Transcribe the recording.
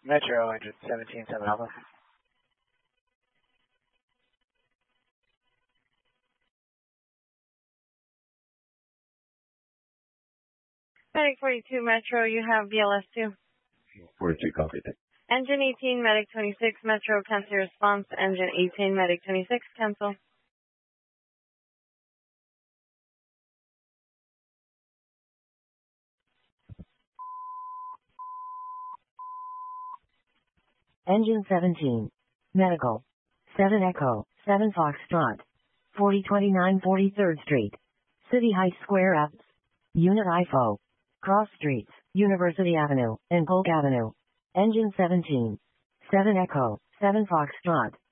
Metro, engine 17, 7 Alpha. Medic 42 Metro, you have BLS 2. 42, copy. Engine 18, Medic 26 Metro, cancel response. Engine 18, Medic 26, cancel. Engine 17. Medical. 7 Echo, 7 Foxtrot. 4029 43rd Street. City Heights Square Apps. Unit IFO. Cross Streets, University Avenue, and Polk Avenue. Engine 17. 7 Echo, 7 Foxtrot.